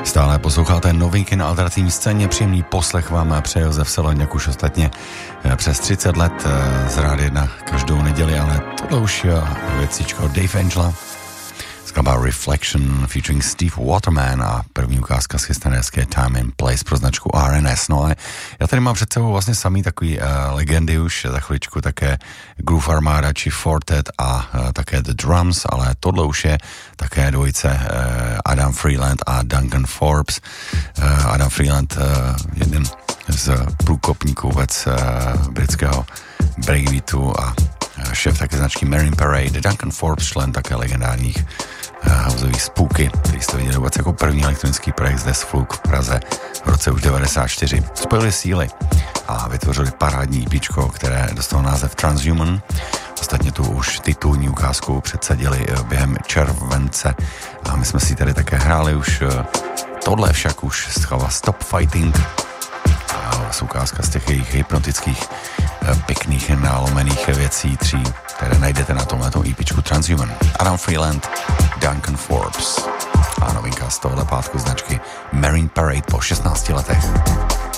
Stále posloucháte novinky na alternativní scéně. Příjemný poslech vám přeje Josef Seleň, jak už ostatně přes 30 let z Rádia 1 každou neděli, ale tohle už je věcičko Dave Angela. Skladba Reflection featuring Steve Waterman a první ukázka z chystanéské Time and Place pro značku RNS. No ale já tady mám před sebou vlastně samý takový legendy už, za chviličku také Groove Armada či Fortet a také The Drums, ale tohle už je také dvojice Adam Freeland a Duncan Forbes. Adam Freeland, jeden z průkopníků vůbec britského breakbeatu a šéf také značky Marine Parade. Duncan Forbes, člen také legendárních houzových Spooky, který jste viděli vůbec jako první elektronický projekt zde z Fluke v Praze v roce už 94. Spojili síly a vytvořili parádní EPčko, které dostalo název Transhuman. Ostatně tu už titulní ukázku předsadili během července a my jsme si tady také hráli už tohle však už schova Stop Fighting. A ukázka z těch jejich hypnotických pěkných nálomených věcí tří, které najdete na tomhletom EPčku Transhuman. Adam Freeland, Duncan Forbes a novinka z tohohle pátku značky Marine Parade po 16 letech.